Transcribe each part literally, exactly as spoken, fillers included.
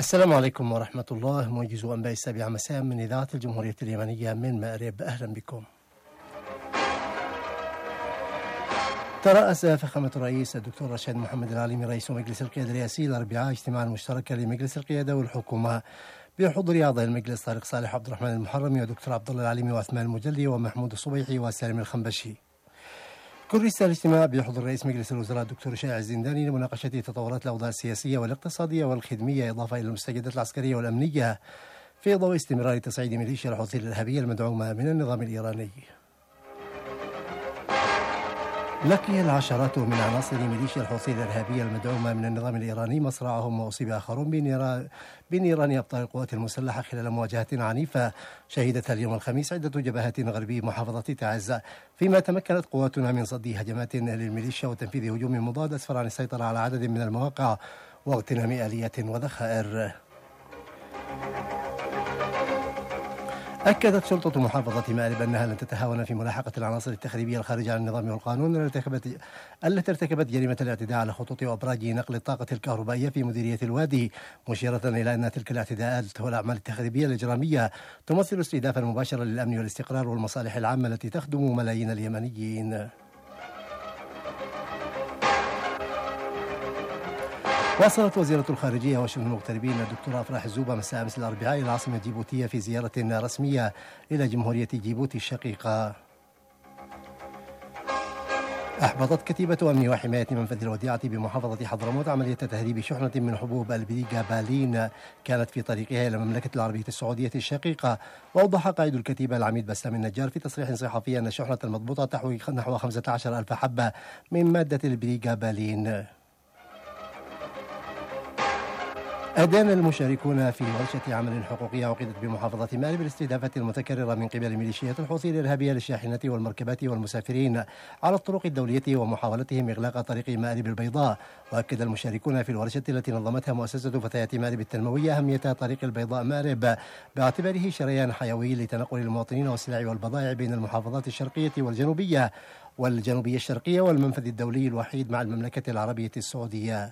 السلام عليكم ورحمة الله. موجز أنباء السابعة مساء من إذاعة الجمهورية اليمنية من مأرب، أهلا بكم. ترأس فخامة الرئيس الدكتور رشاد محمد العليمي رئيس مجلس القيادة الرئاسي الأربعاء اجتماعا مشتركا لمجلس القيادة والحكومة بحضور أعضاء المجلس طارق صالح وعبد الرحمن المحرمي ودكتور عبد الله العليمي وعثمان المجلي ومحمود الصبيحي وسالم الخنبشي. كرس الاجتماع بحضور رئيس مجلس الوزراء الدكتور شائع الزنداني لمناقشة تطورات الأوضاع السياسية والاقتصادية والخدمية إضافة إلى المستجدات العسكرية والأمنية في ضوء استمرار تصعيد ميليشيا الحوثي الإرهابية المدعومة من النظام الإيراني. لقي العشرات من عناصر ميليشيا الحوثي الإرهابية المدعومة من النظام الإيراني مصرعهم وأصيب آخرون بنيران أبطال القوات المسلحة خلال مواجهة عنيفة شهدتها اليوم الخميس عدة جبهات غربي محافظة تعز، فيما تمكنت قواتنا من صد هجمات للميليشيا وتنفيذ هجوم مضاد أسفر عن السيطرة على عدد من المواقع واغتنام آليات وذخائر. أكدت شرطة محافظة مأرب أنها لن تتهاون في ملاحقة العناصر التخريبية الخارجة عن النظام والقانون التي ارتكبت جريمة الاعتداء على خطوط وأبراج نقل الطاقة الكهربائية في مديرية الوادي، مشيرة إلى أن تلك الاعتداءات والأعمال التخريبية الإجرامية تمثل استهدافا مباشرا للأمن والاستقرار والمصالح العامة التي تخدم ملايين اليمنيين. واصلت وزيرة الخارجية وشؤون المغتربين الدكتورة أفراح الزوبة مساء أمس الأربعاء إلى العاصمة الجيبوتية في زيارة رسمية إلى جمهورية جيبوتي الشقيقة. أحبطت كتيبة أمن وحماية منفذ الوديعة بمحافظة حضرموت عملية تهريب شحنة من حبوب البريغا بالين كانت في طريقها إلى المملكة العربية السعودية الشقيقة. وأوضح قائد الكتيبة العميد بسام النجار في تصريح صحفي أن الشحنة المضبوطة تحوي نحو خمسة عشر ألف حبة من مادة البريغا بالين. أدان المشاركون في ورشة عمل حقوقية عقدت بمحافظة مأرب الاستهدافات المتكررة من قبل ميليشيات الحوثي الإرهابية للشاحنات والمركبات والمسافرين على الطرق الدولية ومحاولتهم إغلاق طريق مأرب البيضاء. وأكد المشاركون في الورشة التي نظمتها مؤسسة فتيات مأرب التنموية أهمية طريق البيضاء مأرب باعتباره شريان حيوي لتنقل المواطنين والسلع والبضائع بين المحافظات الشرقية والجنوبية والجنوبية الشرقية والمنفذ الدولي الوحيد مع المملكة العربية السعودية.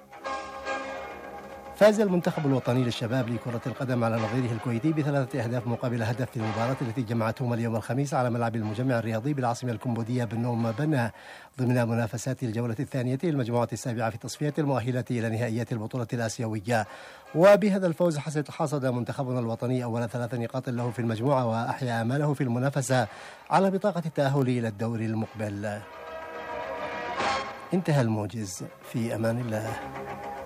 فاز المنتخب الوطني للشباب لكرة القدم على نظيره الكويتي بثلاثة أهداف مقابل هدف في المباراة التي جمعتهم اليوم الخميس على ملعب المجمع الرياضي بالعاصمة الكمبودية بالنوم بنا ضمن منافسات الجولة الثانية للمجموعة السابعة في تصفية المؤهلة إلى نهائيات البطولة الآسيوية. وبهذا الفوز حصد منتخبنا الوطني أول ثلاث نقاط له في المجموعة وأحيا آماله في المنافسة على بطاقة التأهل إلى الدور المقبل. انتهى الموجز، في أمان الله.